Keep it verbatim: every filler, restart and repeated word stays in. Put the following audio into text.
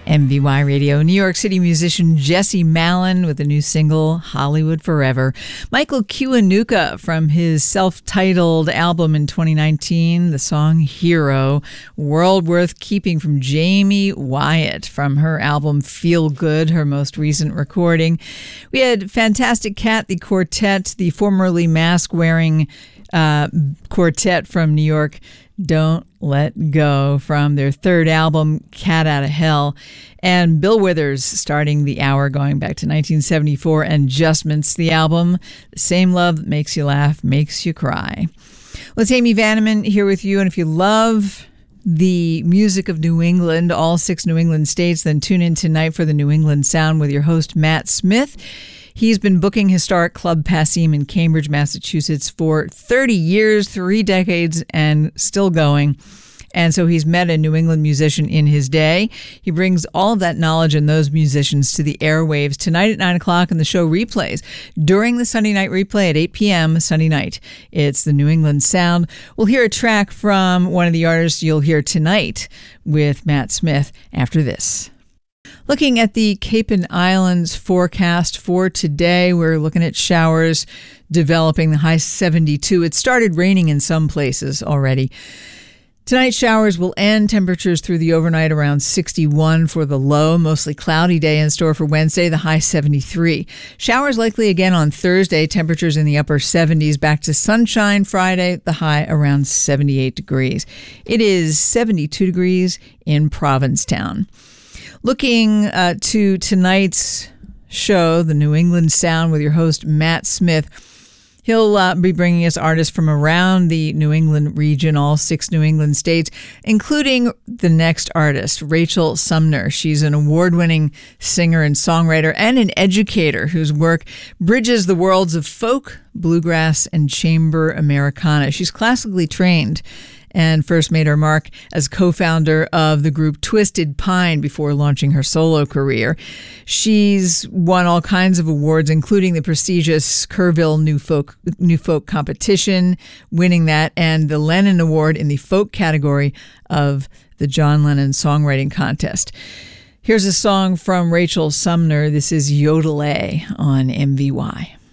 M V Y Radio. New York City musician Jesse Malin with a new single, Hollywood Forever. Michael Kiwanuka from his self-titled album in twenty nineteen, the song Hero. World Worth Keeping from Jamie Wyatt from her album Feel Good, her most recent recording. We had Fantastic Cat, the quartet, the formerly mask-wearing uh, quartet from New York, Don't Let Go, from their third album, Cat Outta Hell. And Bill Withers starting the hour going back to nineteen seventy-four, and Justments, the album, The Same Love That Makes You Laugh, Makes You Cry. Well, it's Amy Vanneman here with you, and if you love the music of New England, all six New England states, then tune in tonight for the New England Sound with your host, Matt Smith. He's been booking Historic Club Passim in Cambridge, Massachusetts for thirty years, three decades, and still going. And so he's met a New England musician in his day. He brings all of that knowledge and those musicians to the airwaves tonight at nine o'clock, and the show replays during the Sunday night replay at eight p.m. Sunday night. It's the New England Sound. We'll hear a track from one of the artists you'll hear tonight with Matt Smith after this. Looking at the Cape and Islands forecast for today, we're looking at showers developing, the high seventy-two. It started raining in some places already. Tonight, showers will end. Temperatures through the overnight around sixty-one for the low. Mostly cloudy day in store for Wednesday, the high seventy-three. Showers likely again on Thursday. Temperatures in the upper seventies. Back to sunshine Friday, the high around seventy-eight degrees. It is seventy-two degrees in Provincetown. Looking uh, to tonight's show, the New England Sound, with your host, Matt Smith. He'll uh, be bringing us artists from around the New England region, all six New England states, including the next artist, Rachel Sumner. She's an award-winning singer and songwriter and an educator whose work bridges the worlds of folk, bluegrass, and chamber Americana. She's classically trained and first made her mark as co-founder of the group Twisted Pine before launching her solo career. She's won all kinds of awards, including the prestigious Kerrville New Folk New Folk Competition, winning that, and the Lennon Award in the folk category of the John Lennon Songwriting Contest. Here's a song from Rachel Sumner. This is Yodel-A on M V Y.